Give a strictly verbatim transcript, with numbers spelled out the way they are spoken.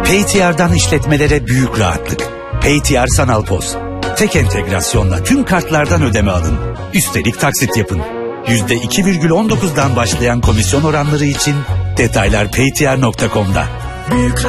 Paytr'dan işletmelere büyük rahatlık. Paytr Sanal Poz. Tek entegrasyonla tüm kartlardan ödeme alın. Üstelik taksit yapın. yüzde iki virgül on dokuzdan başlayan komisyon oranları için detaylar paytr nokta com'da. Büyük